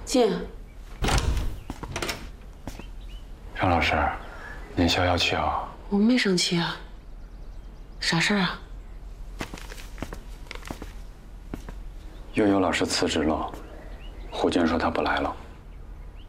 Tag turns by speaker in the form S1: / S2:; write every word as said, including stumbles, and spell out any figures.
S1: 进。
S2: 张老师，您消消气啊。
S1: 我没生气啊。啥事儿啊？
S2: 悠悠老师辞职了，胡军说他不来了。